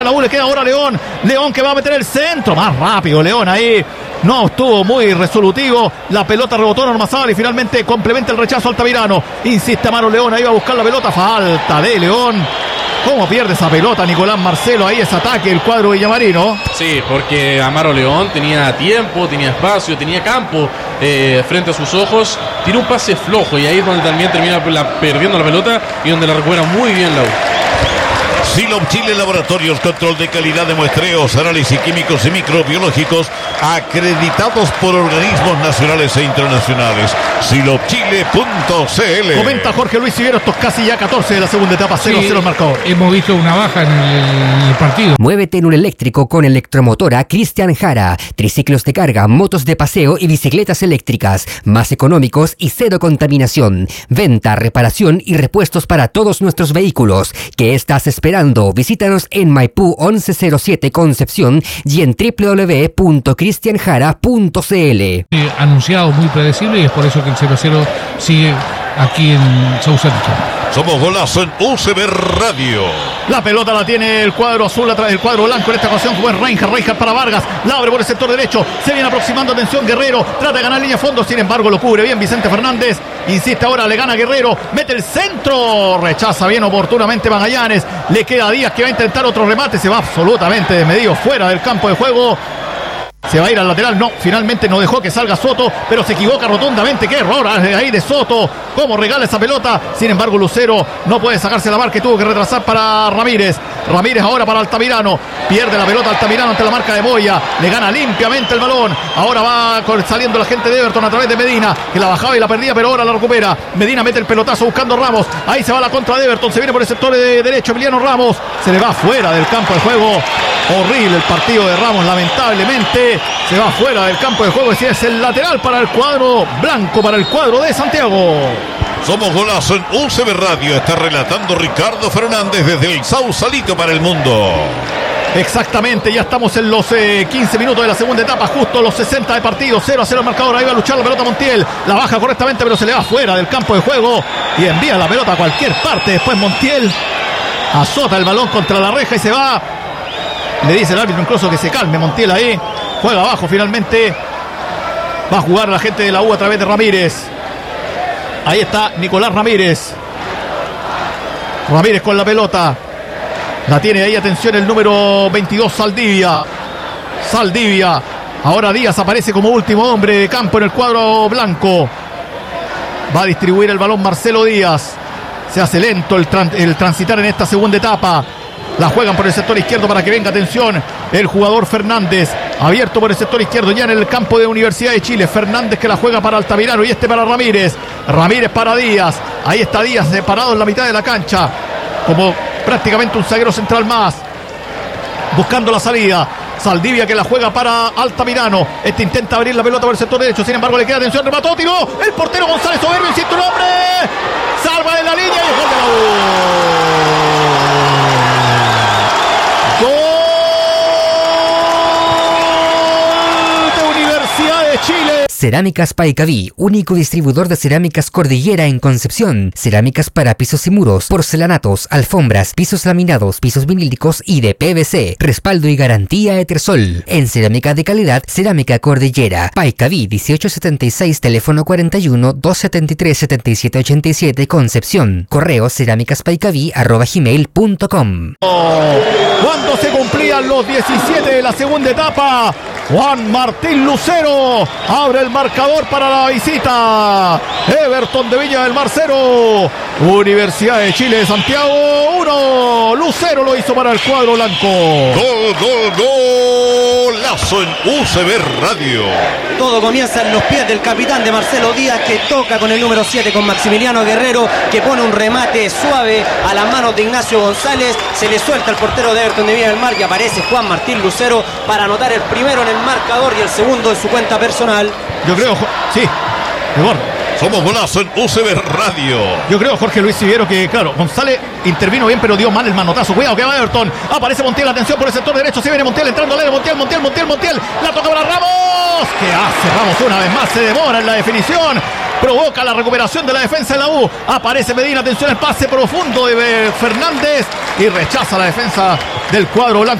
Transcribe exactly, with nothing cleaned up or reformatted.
La U le queda ahora a León. León que va a meter el centro. Más rápido León ahí. No estuvo muy resolutivo. La pelota rebotó en Ormazábal y finalmente complementa el rechazo Altamirano. Insiste Amaro León. Ahí va a buscar la pelota. Falta de León. ¿Cómo pierde esa pelota Nicolás Marcelo? Ahí ese ataque el cuadro villamarino. Sí, porque Amaro León tenía tiempo, tenía espacio, tenía campo eh, frente a sus ojos. Tiró un pase flojo y ahí es donde también termina la, perdiendo la pelota y donde la recupera muy bien la U. Silom Chile Laboratorios, control de calidad de muestreos, análisis químicos y microbiológicos acreditados por organismos nacionales e internacionales. silom chile punto c l. Comenta Jorge Luis Sivero, estos casi ya catorce de la segunda etapa, cero cero sí, marcador. Hemos visto una baja en el, en el partido. Muévete en un eléctrico con Electromotora Cristian Jara. Triciclos de carga, motos de paseo y bicicletas eléctricas. Más económicos y cero contaminación. Venta, reparación y repuestos para todos nuestros vehículos. ¿Qué estás esperando? Visítanos en Maipú once cero siete Concepción y en doble u doble u doble u punto cristian jara punto c l. Eh, anunciado muy predecible y es por eso que el cero cero sigue aquí en Sausalito. Somos Golazo en U C B Radio. La pelota la tiene el cuadro azul, el cuadro blanco en esta ocasión, como es Reinhardt, Reinhardt para Vargas, la abre por el sector derecho, se viene aproximando, atención Guerrero, trata de ganar línea a fondo, sin embargo lo cubre bien Vicente Fernández, insiste ahora, le gana Guerrero, mete el centro, rechaza bien oportunamente Magallanes, le queda Díaz que va a intentar otro remate, se va absolutamente desmedido fuera del campo de juego. Se va a ir al lateral, no, finalmente no dejó que salga Soto, pero se equivoca rotundamente, qué error ahí de Soto, cómo regala esa pelota, sin embargo Lucero no puede sacarse la marca y tuvo que retrasar para Ramírez, Ramírez ahora para Altamirano, pierde la pelota Altamirano ante la marca de Moya, le gana limpiamente el balón, ahora va saliendo la gente de Everton a través de Medina, que la bajaba y la perdía, pero ahora la recupera, Medina mete el pelotazo buscando a Ramos, ahí se va la contra de Everton, se viene por el sector de derecho Emiliano Ramos, se le va fuera del campo de juego, horrible el partido de Ramos, lamentablemente. Se va fuera del campo de juego y es el lateral para el cuadro blanco, para el cuadro de Santiago. Somos Golazo en U C B Radio. Está relatando Ricardo Fernández desde el Sausalito para el mundo. Exactamente, ya estamos en los eh, quince minutos de la segunda etapa, justo los sesenta de partido, cero a cero el marcador, ahí va a luchar la pelota Montiel, la baja correctamente pero se le va fuera del campo de juego y envía la pelota a cualquier parte, después Montiel azota el balón contra la reja y se va, le dice el árbitro incluso que se calme Montiel ahí. Juega abajo finalmente. Va a jugar la gente de la U a través de Ramírez. Ahí está Nicolás Ramírez. Ramírez con la pelota. La tiene ahí, atención, el número veintidós, Saldivia. Saldivia. Ahora Díaz aparece como último hombre de campo en el cuadro blanco. Va a distribuir el balón Marcelo Díaz. Se hace lento el, tran- el transitar en esta segunda etapa. La juegan por el sector izquierdo para que venga, atención, el jugador Fernández, abierto por el sector izquierdo ya en el campo de Universidad de Chile. Fernández que la juega para Altamirano y este para Ramírez. Ramírez para Díaz. Ahí está Díaz separado en la mitad de la cancha, como prácticamente un zaguero central más, buscando la salida. Saldivia que la juega para Altamirano. Este intenta abrir la pelota por el sector derecho. Sin embargo, le queda atención. Remató, tiró. El portero González Soberbio, insiste un hombre. Salva de la línea y el gol de la U. Gol de Universidad de Chile. Cerámicas Paicaví, único distribuidor de cerámicas Cordillera en Concepción. Cerámicas para pisos y muros, porcelanatos, alfombras, pisos laminados, pisos vinílicos y de P V C. Respaldo y garantía Etersol. En cerámica de calidad, Cerámica Cordillera. Paicaví dieciocho setenta y seis, teléfono cuarenta y uno, doscientos setenta y tres, setenta y siete ochenta y siete, Concepción. Correo cerámicaspaicaví arroba gmail punto com. Cuando se cumplían los diecisiete de la segunda etapa, Juan Martín Lucero abre el marcador para la visita. Everton de Viña del Mar cero, Universidad de Chile de Santiago uno. Lucero lo hizo para el cuadro blanco. Gol, gol, golazo en U C B Radio. Todo comienza en los pies del capitán de Marcelo Díaz, que toca con el número siete, con Maximiliano Guerrero, que pone un remate suave a las manos de Ignacio González. Se le suelta al portero de Everton de Viña del Mar y aparece Juan Martín Lucero para anotar el primero en el marcador y el segundo en su cuenta personal. Yo creo, sí, mejor. Somos Golazo en U C B Radio. Yo creo, Jorge Luis Sivero, que claro, González intervino bien, pero dio mal el manotazo. Cuidado que va Everton. Aparece Montiel, atención por el sector derecho. Se viene Montiel entrando al área. Montiel, Montiel, Montiel, Montiel. La toca para Ramos. ¿Qué hace Ramos una vez más? Se demora en la definición. provoca la recuperación de la defensa de la U. Aparece Medina, atención al pase profundo de Fernández y rechaza la defensa del cuadro blanco.